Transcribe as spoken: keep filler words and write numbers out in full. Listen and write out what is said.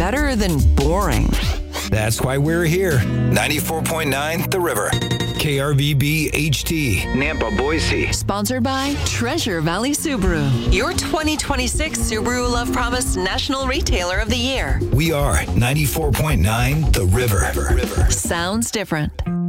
better than boring. That's why we're here. ninety-four point nine The River. K R V B H T. Nampa, Boise. Sponsored by Treasure Valley Subaru, your twenty twenty-six Subaru Love Promise National Retailer of the Year. We are ninety-four point nine The River. River. Sounds different.